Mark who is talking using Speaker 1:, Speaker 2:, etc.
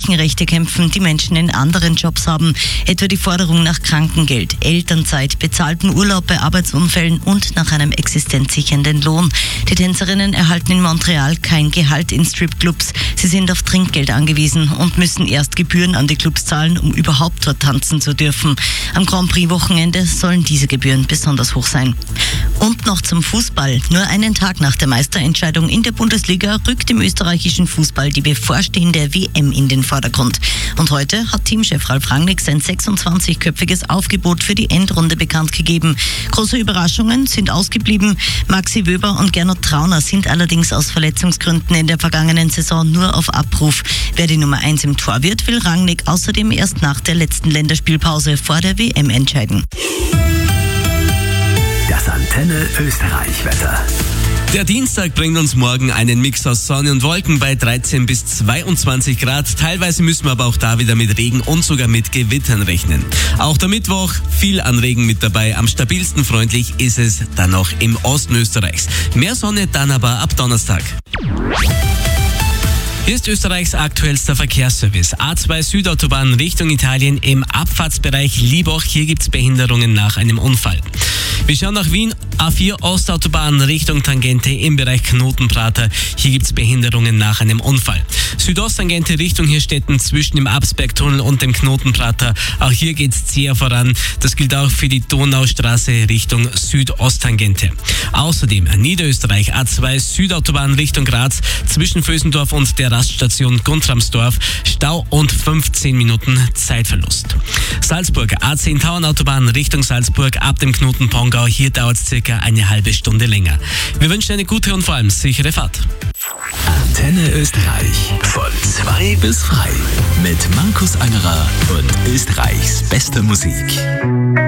Speaker 1: gleichen Rechte kämpfen, die Menschen in anderen Jobs haben, etwa die Forderung nach Krankengeld, Elternzeit, bezahlten Urlaub bei Arbeitsunfällen und nach einem existenzsichernden Lohn. Die Tänzerinnen erhalten in Montreal kein Gehalt in Stripclubs. Sie sind auf Trinkgeld angewiesen und müssen erst Gebühren an die Clubs zahlen, um überhaupt dort tanzen zu dürfen. Am Grand Prix-Wochenende sollen diese Gebühren besonders hoch sein. Und noch zum Fußball. Nur einen Tag nach der Meisterentscheidung in der Bundesliga rückt im österreichischen Fußball die bevorstehende WM in den Vordergrund. Und heute hat Teamchef Ralf Rangnick sein 26-köpfiges Aufgebot für die Endrunde bekannt gegeben. Große Überraschungen sind ausgeblieben. Maxi Wöber und Gernot Trauner sind allerdings aus Verletzungsgründen in der vergangenen Saison nur auf Abruf. Wer die Nummer 1 im Tor wird, will Rangnick außerdem erst nach der letzten Länderspielpause vor der WM entscheiden.
Speaker 2: Das Antenne Österreich-Wetter.
Speaker 3: Der Dienstag bringt uns morgen einen Mix aus Sonne und Wolken bei 13 bis 22 Grad. Teilweise müssen wir aber auch da wieder mit Regen und sogar mit Gewittern rechnen. Auch der Mittwoch, viel an Regen mit dabei. Am stabilsten freundlich ist es dann noch im Osten Österreichs. Mehr Sonne dann aber ab Donnerstag. Hier ist Österreichs aktuellster Verkehrsservice. A2 Südautobahn Richtung Italien im Abfahrtsbereich Liebach. Hier gibt's Behinderungen nach einem Unfall. Wir schauen nach Wien. A4 Ostautobahn Richtung Tangente im Bereich Knotenprater. Hier gibt's Behinderungen nach einem Unfall. Südosttangente Richtung Hirstetten zwischen dem Absbergtunnel und dem Knotenprater. Auch hier geht's zäher voran. Das gilt auch für die Donaustraße Richtung Südosttangente. Außerdem Niederösterreich A2 Südautobahn Richtung Graz zwischen Vösendorf und der Raststation Guntramsdorf. Stau und 15 Minuten Zeitverlust. Salzburg A10 Tauernautobahn Richtung Salzburg ab dem Knoten Pongau. Hier dauert es circa eine halbe Stunde länger. Wir wünschen eine gute und vor allem sichere Fahrt.
Speaker 2: Antenne Österreich. Von 2 bis frei. Mit Markus Angerer und Österreichs bester Musik.